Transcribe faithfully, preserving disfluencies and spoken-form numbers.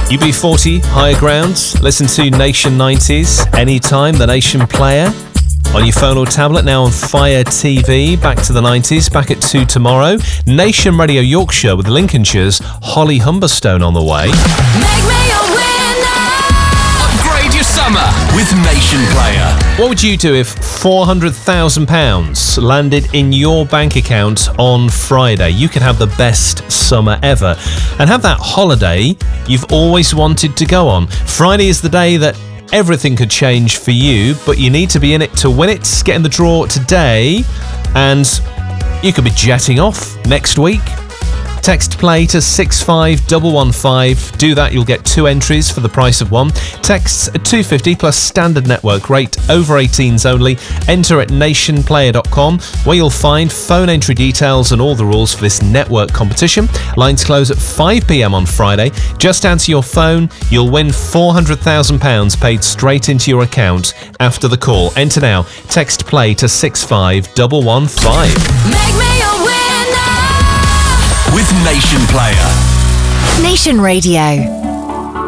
U B forty, Higher Ground. Listen to Nation nineties anytime, the Nation player. On your phone or tablet, now on Fire T V. Back to the nineties, back at two tomorrow. Nation Radio Yorkshire with Lincolnshire's Holly Humberstone on the way. Make me a winner! Upgrade your summer with Nation Player. What would you do if four hundred thousand pounds landed in your bank account on Friday? You could have the best summer ever and have that holiday you've always wanted to go on. Friday is the day that everything could change for you, but you need to be in it to win it. Get in the draw today, and you could be jetting off next week. Text play to six five one one five. Do that, you'll get two entries for the price of one. Texts at two fifty plus standard network rate, over eighteens only. Enter at nation player dot com, where you'll find phone entry details and all the rules for this network competition. Lines close at five p.m. on Friday. Just answer your phone, you'll win four hundred thousand pounds paid straight into your account after the call. Enter now. Text play to six five one one five. Make me a winner! With Nation Player. Nation Radio.